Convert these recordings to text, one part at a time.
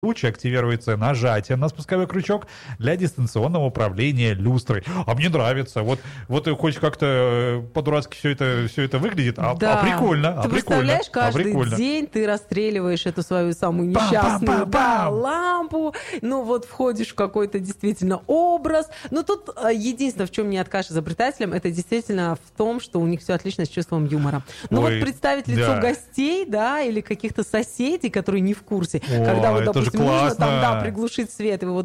случае активируется нажатие на спусковой крючок для дистанционного управления люстрой. А мне нравится. Вот хоть как-то по-дурацки все это выглядит, да. Прикольно. Ты представляешь, каждый день ты расстреливаешь эту свою самую несчастную лампу, ну вот входишь в какой-то действительно образ. Но тут единственное, в чем не откажешь изобретателям, это действительно в том, что у них все отлично с чувством юмора. Но вот представить лицо гостей, да, или каких-то соседей, которые не в курсе, когда вот, допустим, нужно там, приглушить свет, и вы вот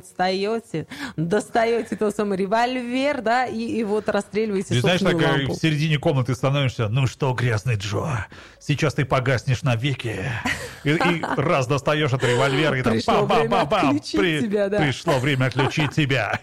достаете тот самый револьвер, да, и вот расстреливаете собственную лампу. Знаешь, так в середине комнаты становишься, ну что, грязный Джо, сейчас ты погаснешь навеки. И раз достаешь этот револьвер, и там бам-бам-бам-бам, пришло время отключить тебя.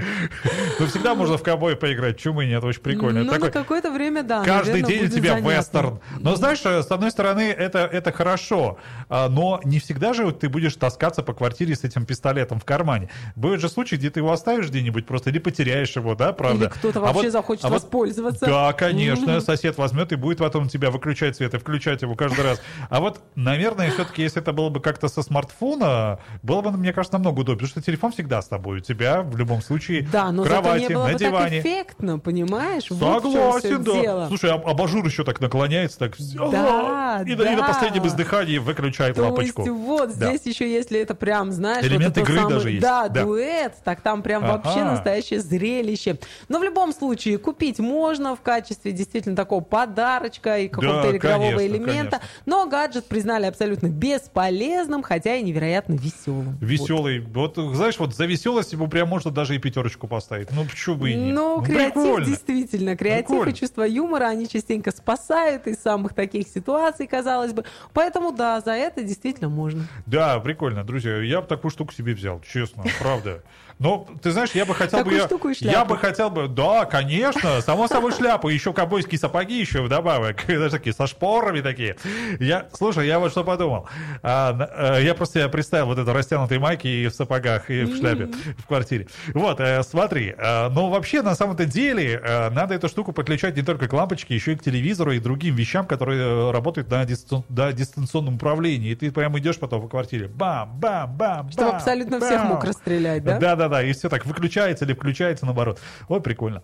Ну, всегда можно в ковбоя поиграть, чумы нет, очень прикольно. Ну, на какое-то время, да. Каждый день у тебя вестерн. Но знаешь, с одной стороны, это хорошо, но не всегда же ты будешь таскаться по квартире с этим пистолетом в кармане. Бывают же случаи, где ты его оставишь где-нибудь просто, или потеряешь его, да, правда? Или кто-то вообще захочет воспользоваться. Да, конечно, сосед возьмет и будет потом тебя выключать свет и включать его каждый раз. А вот, наверное, все-таки, если это было бы как-то со смартфона, было бы, мне кажется, намного удобнее, потому что телефон всегда с тобой, у тебя в любом случае да, но в кровати, зато не было на бы диване. Так эффектно, понимаешь? Согласен, да. Дело. Слушай, абажур еще так наклоняется, так да, и на последнем издыхании выключает лампочку. То есть вот здесь еще, если это прям, знаешь, элемент вот игры даже есть. Да, дуэт, так там прям вообще настоящее зрелище. Но в любом случае купить можно в качестве действительно такого подарочка и какого-то игрового элемента. Конечно. Но гаджет признали абсолютно бесполезным, хотя и невероятно веселым. Веселый. Вот знаешь, вот за веселость ему прям можно даже и 5 поставить. Ну, почему бы и нет? Ну, креатив прикольно. Действительно. Креатив и чувство юмора, они частенько спасают из самых таких ситуаций, казалось бы. Поэтому, да, за это действительно можно. Да, прикольно, друзья. Я бы такую штуку себе взял, честно, правда. Но, ты знаешь, я бы хотел бы... Я бы хотел бы... Да, конечно, само собой шляпу. Еще ковбойские сапоги еще вдобавок. Даже такие, со шпорами такие. Слушай, я вот что подумал. Я просто представил вот это растянутые майки и в сапогах, и в шляпе в квартире. Вот, смотри. Но вообще, на самом-то деле, надо эту штуку подключать не только к лампочке, еще и к телевизору и другим вещам, которые работают на дистанционном управлении. И ты прямо идешь потом по квартире. Бам-бам-бам-бам. Чтобы абсолютно всех мог расстрелять, да? Да, и все так выключается или включается наоборот. Ой, прикольно.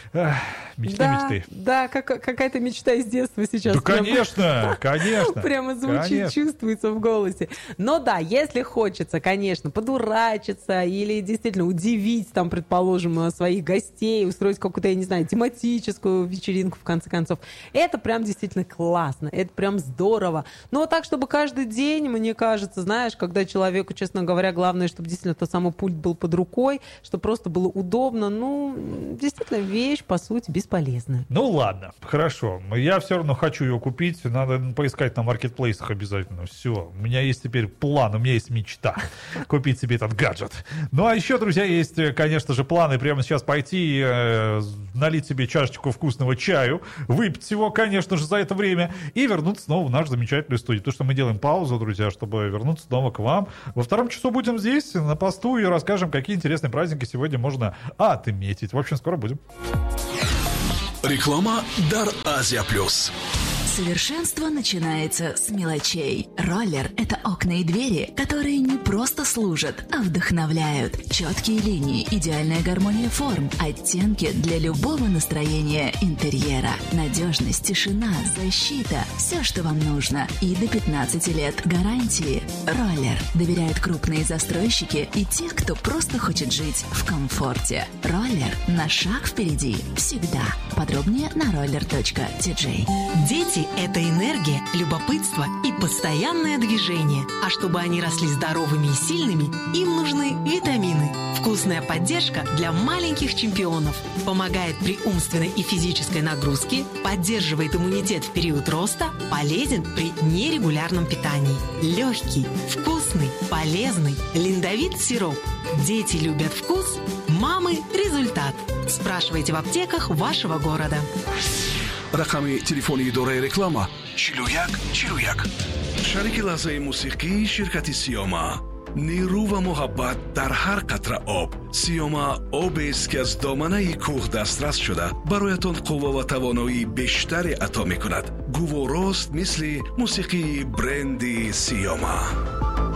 Мечты. Да, какая-то мечта из детства сейчас. Да, конечно. Прямо звучит, чувствуется в голосе. Но да, если хочется, конечно, подурачиться или действительно удивить, там, предположим, своих гостей, устроить какую-то, я не знаю, тематическую вечеринку, в конце концов, это прям действительно классно, это прям здорово. Но так, чтобы каждый день, мне кажется, знаешь, когда человеку, честно говоря, главное, чтобы действительно тот самый пульт был под рукой, чтобы просто было удобно, ну, действительно, вещь, по сути, бесполезная. Ну, ладно, хорошо. Я все равно хочу ее купить, надо поискать на маркетплейсах обязательно. Все, у меня есть теперь план, у меня есть мечта купить себе этот гаджет. Ну, а еще, друзья, есть, конечно же, планы прямо сейчас пойти налить себе чашечку вкусного чаю, выпить его, конечно же, за это время и вернуться снова в нашу замечательную студию. То, что мы делаем паузу, друзья, чтобы вернуться снова к вам. Во втором часу будем здесь, на посту, и расскажем, какие интересные праздники сегодня можно отметить. В общем, скоро будем. Реклама Дар Азия Плюс. Совершенство начинается с мелочей. Роллер – это окна и двери, которые не просто служат, а вдохновляют. Четкие линии, идеальная гармония форм, оттенки для любого настроения интерьера. Надежность, тишина, защита – все, что вам нужно. И до 15 лет гарантии. Роллер доверяют крупные застройщики и те, кто просто хочет жить в комфорте. Роллер – на шаг впереди. Всегда. Подробнее на roller.tj. Дети – это энергия, любопытство и постоянное движение. А чтобы они росли здоровыми и сильными, им нужны витамины. Вкусная поддержка для маленьких чемпионов. Помогает при умственной и физической нагрузке, поддерживает иммунитет в период роста, полезен при нерегулярном питании. Легкий, вкусный, полезный. Линдовит сироп. Дети любят вкус, мамы – результат. Спрашивайте в аптеках вашего города. رقم تلفنی دوره رکلام 41 شریک لحظه موسیقی شرکت سیاما نیرو و محبت در هر قطره آب. سیاما آب است که از دامنه کوه دسترس شده برایتان قوه و توانایی بیشتری عطا می کند. گوارست مثل موسیقی برندی سیاما.